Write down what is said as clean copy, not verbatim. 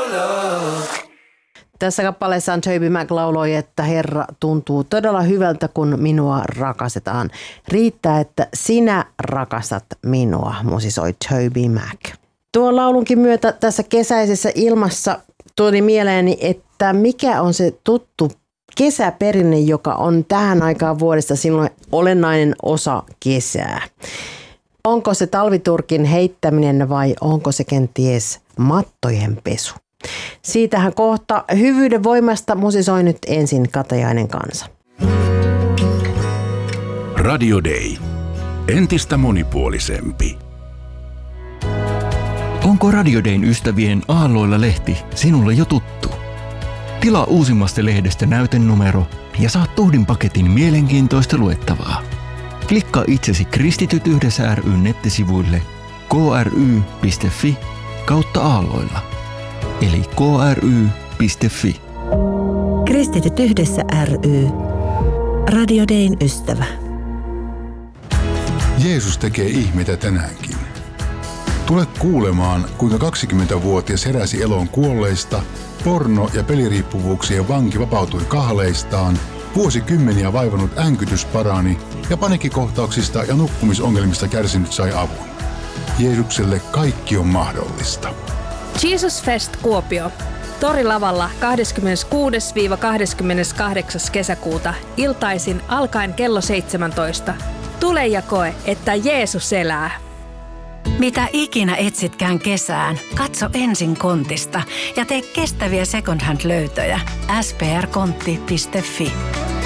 Tässä kappaleessa Toby Mac lauloi, että Herra tuntuu todella hyvältä, kun minua rakastetaan. Riittää, että sinä rakastat minua, musisoi Toby Mac. Tuon laulunkin myötä tässä kesäisessä ilmassa tuli mieleeni, että mikä on se tuttu kesäperinne, joka on tähän aikaan vuodesta silloin olennainen osa kesää. Onko se talviturkin heittäminen vai onko se kenties mattojen pesu? Siitähän kohta hyvyyden voimasta musisoi nyt ensin Katajainen kansa. Radio Day. Entistä monipuolisempi. Onko Radio Dayn ystävien Aalloilla-lehti sinulle jo tuttu? Tilaa uusimmasta lehdestä näytenumero ja saat tuhdin-paketin mielenkiintoista luettavaa. Klikkaa itsesi Kristityt yhdessä ry:n nettisivuille kry.fi/Aalloilla. Eli kry.fi. Kristityt yhdessä ry. Radio Dayn ystävä. Jeesus tekee ihmeitä tänäänkin. Tule kuulemaan, kuinka 20-vuotias heräsi eloon kuolleista, porno- ja peliriippuvuuksien vanki vapautui kahleistaan, vuosikymmeniä vaivannut änkytys parani ja paniikkikohtauksista ja nukkumisongelmista kärsinyt sai avun. Jeesukselle kaikki on mahdollista. Jesus Fest Kuopio. Torilavalla 26-28. kesäkuuta iltaisin alkaen kello 17. Tule ja koe, että Jeesus elää. Mitä ikinä etsitkään kesään, katso ensin Kontista ja tee kestäviä second hand -löytöjä. sprkontti.fi.